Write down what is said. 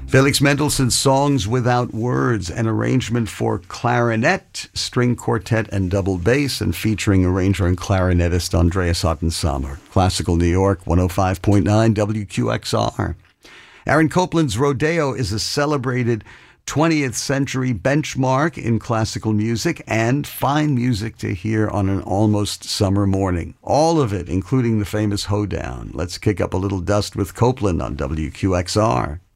Felix Mendelssohn's Songs Without Words, an arrangement for clarinet, string quartet, and double bass, and featuring arranger and clarinetist Andreas Ottensamer. Classical New York, 105.9 WQXR. Aaron Copland's Rodeo is a celebrated 20th century benchmark in classical music and fine music to hear on an almost summer morning. All of it, including the famous hoedown. Let's kick up a little dust with Copland on WQXR.